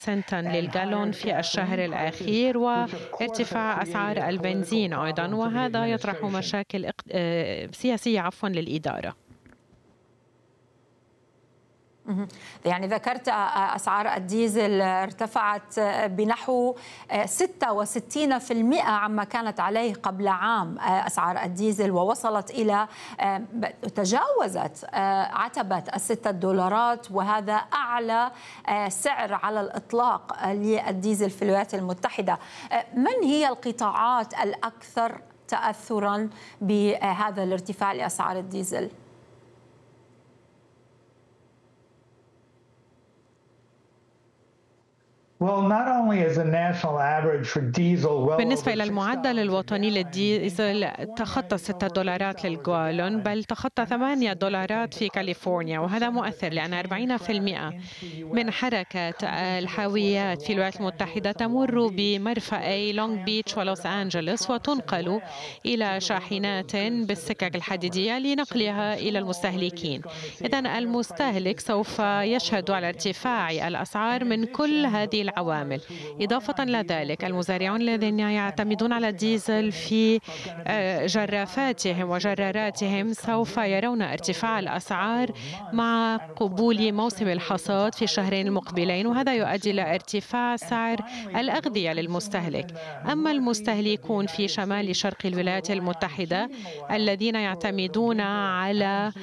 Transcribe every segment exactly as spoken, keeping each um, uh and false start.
سنتا للجالون في الشهر الأخير، وارتفاع أسعار البنزين أيضا، وهذا يطرح مشاكل اق- آه، سياسية عفوا للإدارة. مهم. يعني ذكرت أسعار الديزل ارتفعت بنحو ستة وستين بالمئة عما كانت عليه قبل عام أسعار الديزل، ووصلت إلى تجاوزت عتبة الستة دولارات، وهذا أعلى سعر على الإطلاق للديزل في الولايات المتحدة. من هي القطاعات الأكثر تأثرا بهذا الارتفاع لأسعار الديزل؟ بالنسبة إلى المعدل الوطني للديزل تخطى ستة دولارات للجالون، بل تخطى ثمانية دولارات في كاليفورنيا، وهذا مؤثر لأن أربعين بالمئة من حركة الحاويات في الولايات المتحدة تمر بمرفأي لونغ بيتش ولوس أنجلوس وتنقل إلى شاحنات بالسكك الحديدية لنقلها إلى المستهلكين. إذن المستهلك سوف يشهد على ارتفاع الأسعار من كل هذه العوامل. إضافة إلى ذلك المزارعون الذين يعتمدون على الديزل في جرافاتهم وجراراتهم سوف يرون ارتفاع الأسعار مع قبول موسم الحصاد في الشهرين المقبلين، وهذا يؤدي إلى ارتفاع سعر الأغذية للمستهلك. أما المستهلكون في شمال شرق الولايات المتحدة الذين يعتمدون على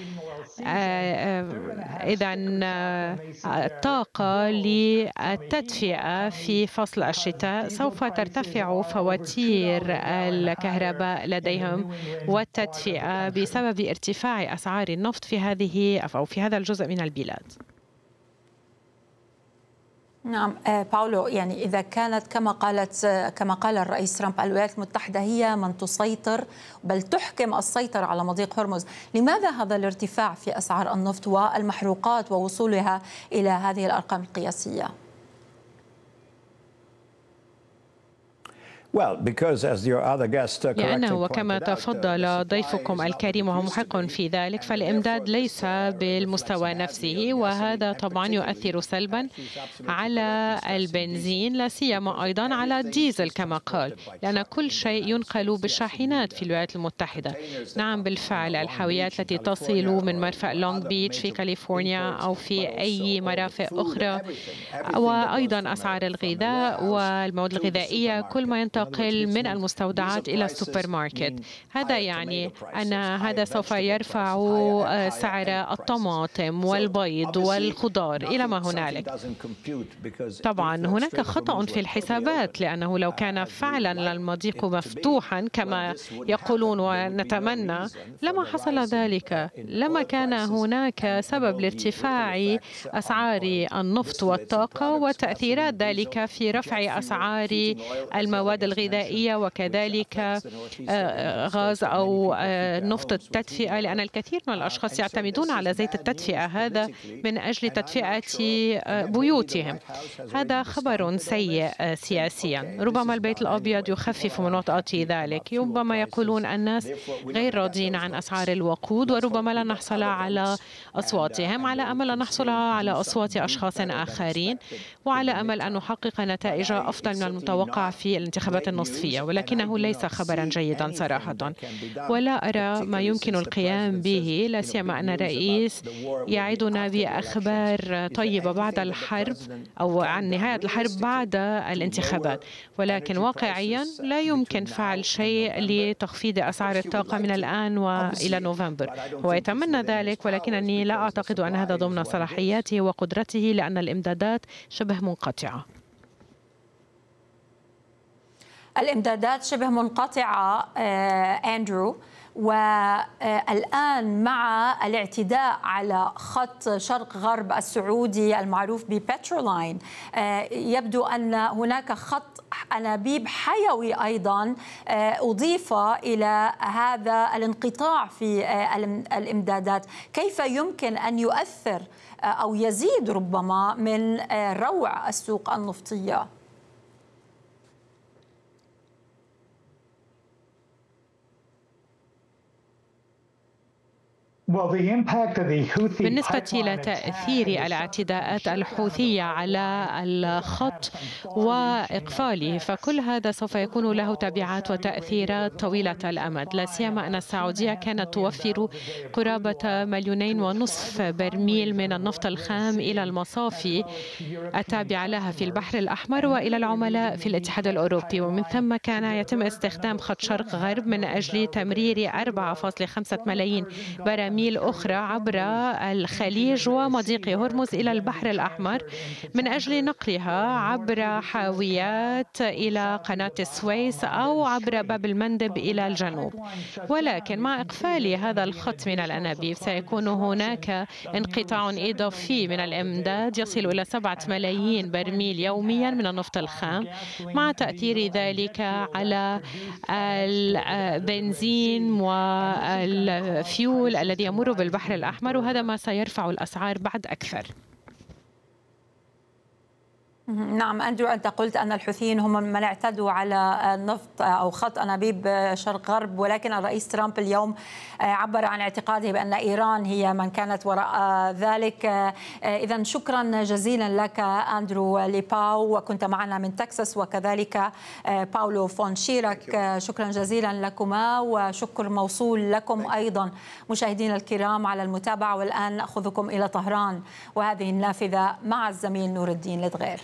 إذن الطاقة للتدفئة في فصل الشتاء، سوف ترتفع فواتير الكهرباء لديهم والتدفئة بسبب ارتفاع أسعار النفط في هذه أو في هذا الجزء من البلاد. نعم باولو، يعني إذا كانت كما قالت كما قال الرئيس ترامب الولايات المتحدة هي من تسيطر بل تحكم السيطرة على مضيق هرمز، لماذا هذا الارتفاع في أسعار النفط والمحروقات ووصولها إلى هذه الأرقام القياسية؟ لأنه وكما تفضل ضيفكم الكريم وهو محق في ذلك، فالإمداد ليس بالمستوى نفسه، وهذا طبعا يؤثر سلبا على البنزين، لا سيما أيضا على الديزل كما قال، لأن كل شيء ينقل بالشاحنات في الولايات المتحدة. نعم بالفعل الحاويات التي تصل من مرفأ لونغ بيتش في كاليفورنيا أو في أي مرافق أخرى، وأيضا أسعار الغذاء والمواد الغذائية، كل ما ينتقل من المستودعات إلى السوبر ماركت. هذا يعني أن هذا سوف يرفع سعر الطماطم والبيض والخضار إلى ما هنالك. طبعا هناك خطأ في الحسابات، لأنه لو كان فعلا المضيق مفتوحا كما يقولون ونتمنى لما حصل ذلك، لما كان هناك سبب لارتفاع أسعار النفط والطاقة وتأثيرات ذلك في رفع أسعار المواد الغذائية وكذلك غاز أو نفط التدفئة، لأن الكثير من الأشخاص يعتمدون على زيت التدفئة هذا من أجل تدفئة بيوتهم. هذا خبر سيء سياسيا. ربما البيت الأبيض يخفف من وطأة ذلك، ربما يقولون الناس غير راضين عن أسعار الوقود، وربما لا نحصل على أصواتهم، على أمل أن نحصل على أصوات أشخاص آخرين، وعلى أمل أن نحقق نتائج أفضل من المتوقع في الانتخابات النصفية، ولكنه ليس خبرا جيدا صراحة. ولا أرى ما يمكن القيام به، لا سيما أن الرئيس يعدنا بأخبار طيبة بعد الحرب أو عن نهاية الحرب بعد الانتخابات، ولكن واقعيا لا يمكن فعل شيء لتخفيض أسعار الطاقة من الآن وإلى نوفمبر. هو يتمنى ذلك، ولكنني لا أعتقد أن هذا ضمن صلاحياته وقدرته، لأن الإمدادات شبه منقطعة. الإمدادات شبه منقطعة أندرو، والآن مع الاعتداء على خط شرق غرب السعودي المعروف ببترولاين، يبدو أن هناك خط أنابيب حيوي أيضا أضيف إلى هذا الانقطاع في الإمدادات. كيف يمكن أن يؤثر أو يزيد ربما من روع السوق النفطية؟ بالنسبة إلى تأثير الاعتداءات الحوثية على الخط وإقفاله، فكل هذا سوف يكون له تبعات وتأثيرات طويلة الأمد، لا سيما أن السعودية كانت توفر قرابة مليونين ونصف برميل من النفط الخام إلى المصافي التابعة لها في البحر الأحمر وإلى العملاء في الاتحاد الأوروبي، ومن ثم كان يتم استخدام خط شرق غرب من أجل تمرير أربعة فاصلة خمسة ملايين براميل أخرى عبر الخليج ومضيق هرمز إلى البحر الأحمر من أجل نقلها عبر حاويات إلى قناة السويس أو عبر باب المندب إلى الجنوب. ولكن مع إقفال هذا الخط من الأنابيب سيكون هناك انقطاع إضافي من الإمداد يصل إلى سبعة ملايين برميل يوميا من النفط الخام، مع تأثير ذلك على البنزين والفيول الذي يمر بالبحر الأحمر، وهذا ما سيرفع الأسعار بعد أكثر. نعم أندرو، أنت قلت أن الحوثيين هم من اعتدوا على النفط أو خط أنابيب شرق غرب، ولكن الرئيس ترامب اليوم عبر عن اعتقاده بأن إيران هي من كانت وراء ذلك. إذن شكرا جزيلا لك أندرو ليباو، وكنت معنا من تكساس، وكذلك باولو فون شيرك. شكرا جزيلا لكما، وشكر موصول لكم أيضا مشاهدينا الكرام على المتابعة. والآن نأخذكم إلى طهران وهذه النافذة مع الزميل نور الدين لدغير.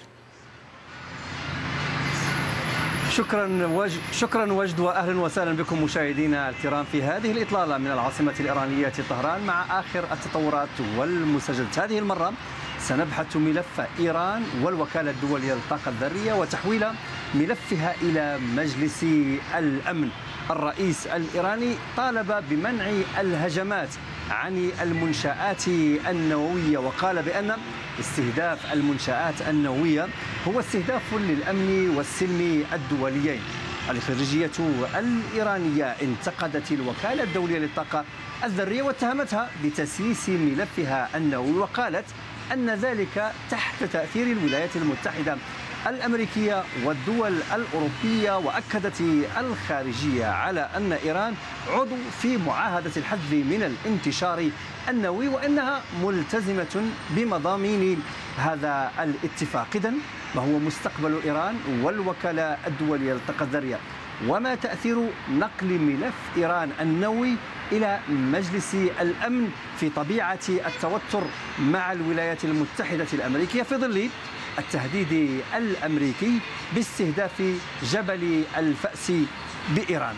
شكرا وجد شكرا وجد واهلا وسهلا بكم مشاهدينا الكرام في هذه الاطلاله من العاصمه الايرانيه طهران مع اخر التطورات والمستجدات. هذه المره سنبحث ملف ايران والوكاله الدوليه للطاقه الذريه وتحويل ملفها الى مجلس الامن. الرئيس الايراني طالب بمنع الهجمات عن المنشآت النووية، وقال بأن استهداف المنشآت النووية هو استهداف للأمن والسلم الدوليين. الخارجية الإيرانية انتقدت الوكالة الدولية للطاقة الذرية واتهمتها بتسييس ملفها النووي، وقالت أن ذلك تحت تأثير الولايات المتحدة الأمريكية والدول الأوروبية. وأكدت الخارجية على أن إيران عضو في معاهدة الحد من الانتشار النووي وأنها ملتزمة بمضامين هذا الاتفاق. إذن ما هو مستقبل إيران والوكالة الدولية للطاقة الذرية، وما تأثير نقل ملف إيران النووي إلى مجلس الأمن في طبيعة التوتر مع الولايات المتحدة الأمريكية في ظل التهديد الأمريكي باستهداف جبل الفأس بإيران؟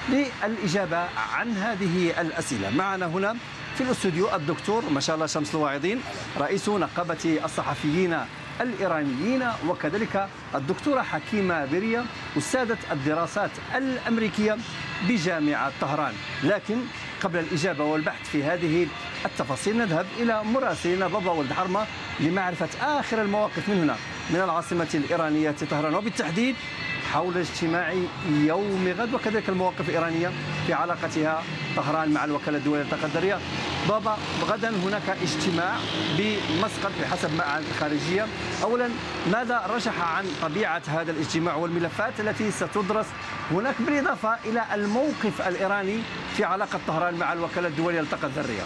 للإجابة عن هذه الأسئلة معنا هنا في الاستوديو الدكتور ما شاء الله شمس الواعظين، رئيس نقابة الصحفيين الإيرانيين، وكذلك الدكتورة حكيمة برية أستاذة الدراسات الأمريكية بجامعة طهران. لكن قبل الإجابة والبحث في هذه التفاصيل نذهب إلى مراسلنا بابا ولد حرمة لمعرفة آخر المواقف من هنا من العاصمة الإيرانية طهران، وبالتحديد حول اجتماع يوم غد وكذلك المواقف الإيرانية في علاقتها طهران مع الوكالة الدولية للطاقة الذرية. بابا، غدا هناك اجتماع بمسقط بحسب ما أعلنت الخارجية. أولا، ماذا رجح عن طبيعة هذا الاجتماع والملفات التي ستدرس هناك، بالإضافة إلى الموقف الإيراني في علاقة طهران مع الوكالة الدولية للطاقة الذرية؟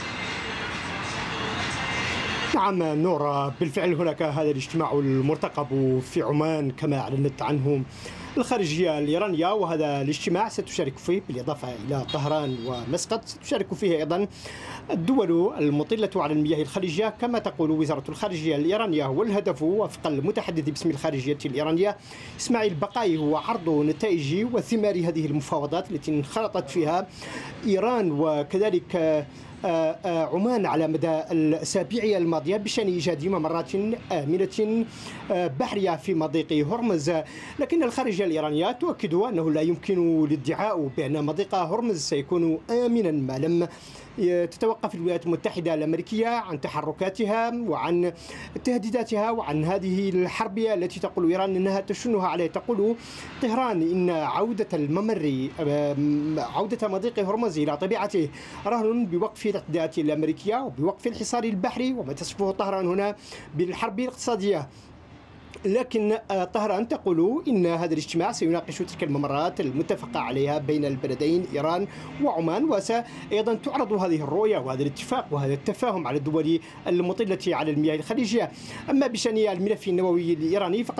نعم نور، بالفعل هناك هذا الاجتماع المرتقب في عمان كما أعلنت عنه الخارجية الإيرانية، وهذا الاجتماع ستشارك فيه بالإضافة إلى طهران ومسقط ستشارك فيه أيضا الدول المطلة على المياه الخليجية كما تقول وزارة الخارجية الإيرانية. والهدف وفق المتحدث باسم الخارجية الإيرانية إسماعيل بقاي هو عرض نتائج وثمار هذه المفاوضات التي انخرطت فيها إيران وكذلك عمان على مدى الأسابيع الماضية بشأن إيجاد ممرات آمنة بحرية في مضيق هرمز. لكن الخارجية الإيرانية تؤكد أنه لا يمكن الادعاء بأن مضيق هرمز سيكون آمنا ما لم تتوقف الولايات المتحدة الأمريكية عن تحركاتها وعن تهديداتها وعن هذه الحرب التي تقول إيران أنها تشنها عليه. تقول طهران إن عودة الممر عودة مضيق هرمز إلى طبيعته رهن بوقف الاعتداءات الأمريكية وبوقف الحصار البحري وما تصفه طهران هنا بالحرب الاقتصادية. لكن طهران تقول إن هذا الاجتماع سيناقش تلك الممرات المتفق عليها بين البلدين إيران وعمان، وسأيضا تعرض هذه الرؤية وهذا الاتفاق وهذا التفاهم على الدول المطلة على المياه الخليجية. أما بشأن الملف النووي الإيراني فقد